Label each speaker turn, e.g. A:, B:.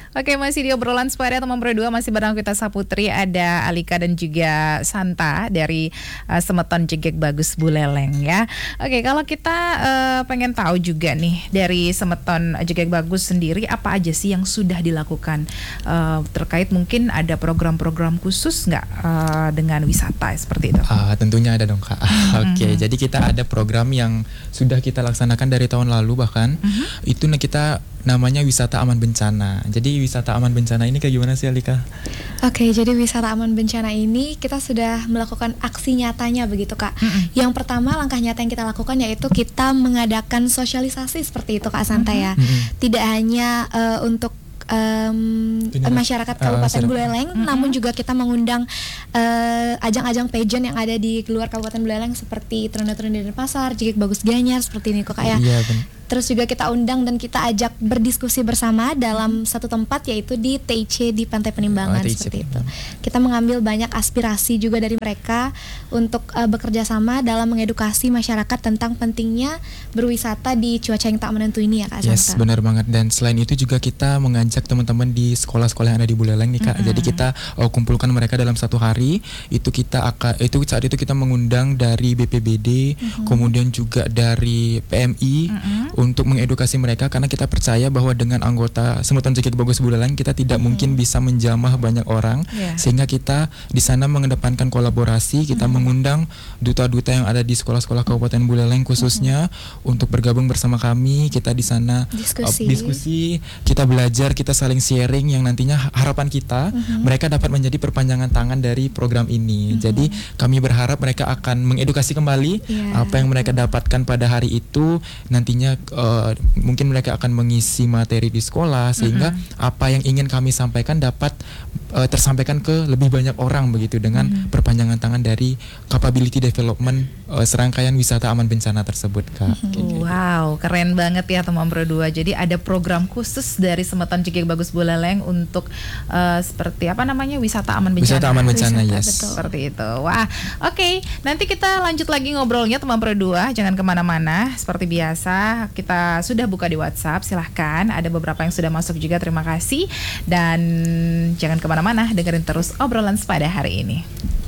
A: Oke, masih di obrolan sepeda teman berdua, masih bareng kita Saputri, ada Alika dan juga Santa dari Semeton Jegek Bagus Buleleng ya. Oke, kalau kita pengen tahu juga nih dari Semeton Jegek Bagus sendiri, apa aja sih yang sudah dilakukan terkait mungkin ada program-program khusus nggak dengan wisata seperti itu?
B: Tentunya ada dong Kak. Oke, jadi kita ada program yang sudah kita laksanakan dari tahun lalu bahkan. Itu kita namanya wisata aman bencana. Jadi wisata aman bencana ini kayak gimana sih Alika?
C: Oke, jadi wisata aman bencana ini kita sudah melakukan aksi nyatanya begitu Kak. Yang pertama langkah nyata yang kita lakukan yaitu kita mengadakan sosialisasi seperti itu Kak Santa ya. Tidak hanya untuk masyarakat Kabupaten Buleleng, namun juga kita mengundang ajang-ajang pageant yang ada di luar Kabupaten Buleleng seperti Trenda-Trenda Denpasar, Jegek Bagus Gianyar seperti ini kok Kak ya.
B: Iya, benar.
C: Terus juga kita undang dan kita ajak berdiskusi bersama dalam satu tempat yaitu di TIC di Pantai Penimbangan seperti itu. Kita mengambil banyak aspirasi juga dari mereka untuk bekerja sama dalam mengedukasi masyarakat tentang pentingnya berwisata di cuaca yang tak menentu ini ya Kak Santa.
B: Yes, benar banget. Dan selain itu juga kita mengajak teman-teman di sekolah-sekolah yang ada di Buleleng nih Kak. Jadi kita kumpulkan mereka dalam satu hari. Saat itu kita mengundang dari BPBD, kemudian juga dari PMI untuk mengedukasi mereka, karena kita percaya bahwa dengan anggota Semeton Jegek Bagus Buleleng kita tidak mungkin bisa menjamah banyak orang, sehingga kita di sana mengedepankan kolaborasi. Kita mengundang duta-duta yang ada di sekolah-sekolah Kabupaten Buleleng khususnya untuk bergabung bersama kami. Kita di sana diskusi, kita belajar, kita saling sharing yang nantinya harapan kita mereka dapat menjadi perpanjangan tangan dari program ini. Jadi kami berharap mereka akan mengedukasi kembali apa yang mereka dapatkan pada hari itu. Nantinya mungkin mereka akan mengisi materi di sekolah sehingga apa yang ingin kami sampaikan dapat tersampaikan ke lebih banyak orang begitu dengan perpanjangan tangan dari capability development serangkaian wisata aman bencana tersebut Kak.
A: Wow, keren banget ya teman berdua. Jadi ada program khusus dari Semeton Jegek Bagus Buleleng untuk seperti apa namanya, wisata aman bencana.
B: Wisata aman bencana, yes.
A: Betul. Seperti itu. Wah, oke. Nanti kita lanjut lagi ngobrolnya teman berdua. Jangan kemana-mana. Seperti biasa kita sudah buka di WhatsApp. Silahkan. Ada beberapa yang sudah masuk juga. Terima kasih. Dan jangan kemana-mana. Dengerin terus obrolan sepeda hari ini.